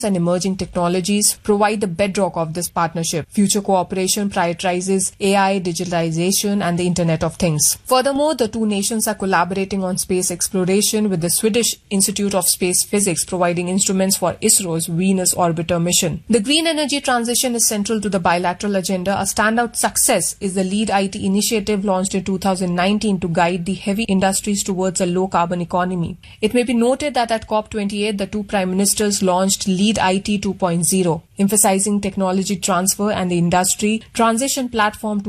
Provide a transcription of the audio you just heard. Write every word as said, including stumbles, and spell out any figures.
and emerging technologies provide the bedrock of this partnership. Future cooperation prioritizes A I, digitalization, and the Internet of Things. Furthermore, the two nations are collaborating on space exploration, with the Swedish Institute of Space Physics providing instruments for ISRO's Venus Orbiter mission. The green energy transition is central to the bilateral agenda. A standout success is the LEAD I T initiative launched in two thousand nineteen to guide the heavy industries towards a low-carbon economy. It may be noted that at COP twenty-eight, the two prime ministers launched LEAD I T two point oh, emphasizing technology transfer and the industry transition platform to